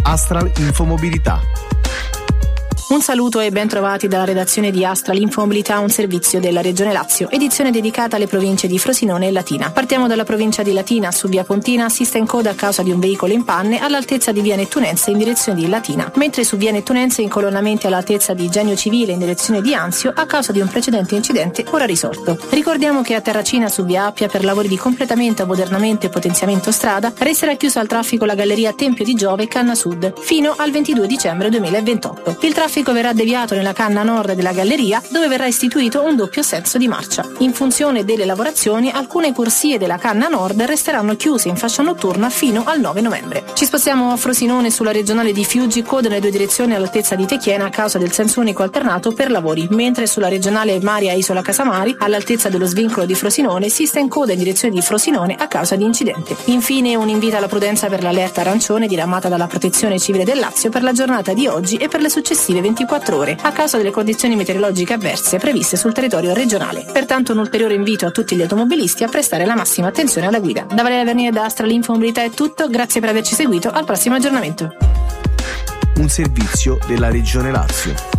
Astral Infomobilità. Un saluto e ben trovati dalla redazione di Astral Infomobilità, un servizio della Regione Lazio, edizione dedicata alle province di Frosinone e Latina. Partiamo dalla provincia di Latina. Su via Pontina assiste in coda a causa di un veicolo in panne all'altezza di via Nettunense in direzione di Latina, mentre su via Nettunense incolonnamenti all'altezza di Genio Civile in direzione di Anzio a causa di un precedente incidente ora risolto. Ricordiamo che a Terracina su via Appia per lavori di completamento, ammodernamento e potenziamento strada resterà chiusa al traffico la galleria Tempio di Giove Canna Sud fino al 22 dicembre 2028. Il traffico verrà deviato nella canna nord della galleria, dove verrà istituito un doppio senso di marcia. In funzione delle lavorazioni, alcune corsie della canna nord resteranno chiuse in fascia notturna fino al 9 novembre. Ci spostiamo a Frosinone. Sulla regionale di Fiuggi coda nelle due direzioni all'altezza di Techiena a causa del senso unico alternato per lavori, mentre sulla regionale Maria Isola Casamari all'altezza dello svincolo di Frosinone si sta in coda in direzione di Frosinone a causa di incidente. Infine un invito alla prudenza per l'allerta arancione diramata dalla Protezione Civile del Lazio per la giornata di oggi e per le successive 24 ore a causa delle condizioni meteorologiche avverse previste sul territorio regionale. Pertanto un ulteriore invito a tutti gli automobilisti a prestare la massima attenzione alla guida. Da Valeria Vernier da Astral Infomobilità è tutto, grazie per averci seguito, al prossimo aggiornamento. Un servizio della Regione Lazio.